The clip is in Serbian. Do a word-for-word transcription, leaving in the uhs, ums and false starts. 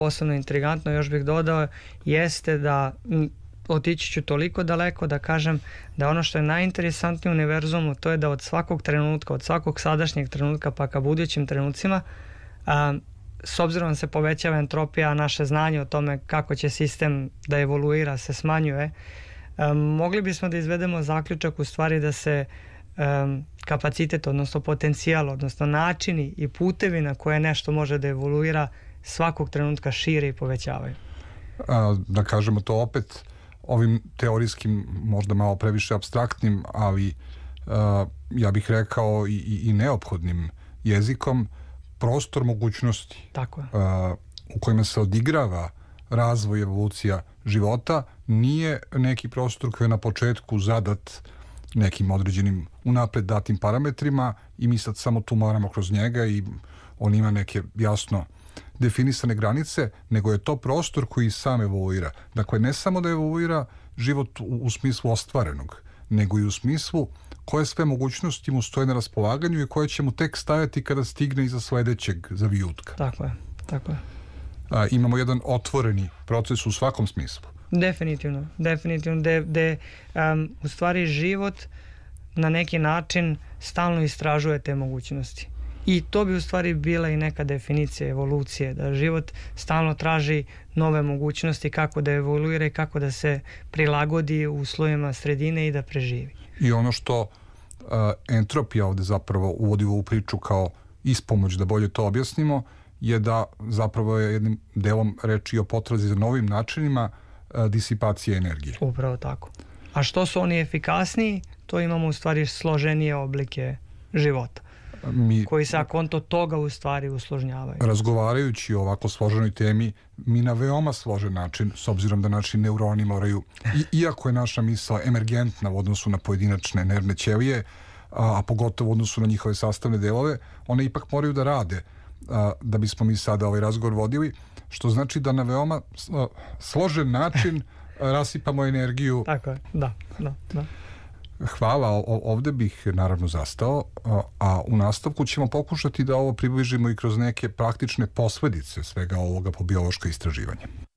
posebno intrigantno, još bih dodao, jeste da otići ću toliko daleko da kažem da ono što je najinteresantnije u univerzumu, to je da od svakog trenutka, od svakog sadašnjeg trenutka pa ka budućim trenucima, a, s obzirom da se povećava entropija, naše znanje o tome kako će sistem da evoluira se smanjuje, a, mogli bismo da izvedemo zaključak u stvari da se a, kapacitet, odnosno potencijal, odnosno načini i putevi na koje nešto može da evoluira svakog trenutka šire i povećavaju. A, da kažemo to opet ovim teorijskim, možda malo previše apstraktnim, ali uh, ja bih rekao i, i, i neophodnim jezikom, prostor mogućnosti. Tako je. Uh, u kojima se odigrava razvoj i evolucija života nije neki prostor koji je na početku zadat nekim određenim unapred datim parametrima i mi sad samo tu moramo kroz njega i on ima neke jasno definisane granice, nego je to prostor koji sam evoluira. Dakle, ne samo da evoluira život u, u smislu ostvarenog, nego i u smislu koje sve mogućnosti mu stoje na raspolaganju i koje će mu tek stajati kada stigne iza sledećeg zavijutka. Tako je, tako je. A, imamo jedan otvoreni proces u svakom smislu. Definitivno, definitivno, de, de, um, u stvari život na neki način stalno istražuje te mogućnosti. I to bi u stvari bila i neka definicija evolucije, da život stalno traži nove mogućnosti kako da evoluira i kako da se prilagodi u uslovima sredine i da preživi. I ono što uh, entropija ovde zapravo uvodi u ovu priču kao ispomoć, da bolje to objasnimo, je da zapravo je jednim delom reči o potrazi za novim načinima uh, disipacije energije. Upravo tako. A što su oni efikasniji, to imamo u stvari složenije oblike života. Mi, koji se akonto toga u stvari usložnjavaju. Razgovarajući o ovako složenoj temi, mi na veoma složen način, s obzirom da naši neuroni moraju, i, iako je naša misla emergentna u odnosu na pojedinačne nervne ćelije, a, a pogotovo u odnosu na njihove sastavne delove, one ipak moraju da rade a, da bismo mi sada ovaj razgovor vodili, što znači da na veoma a, složen način a, rasipamo energiju. Tako je, da, da, da. Hvala, ovde bih naravno zastao, a u nastavku ćemo pokušati da ovo približimo i kroz neke praktične posledice svega ovoga po biološko istraživanje.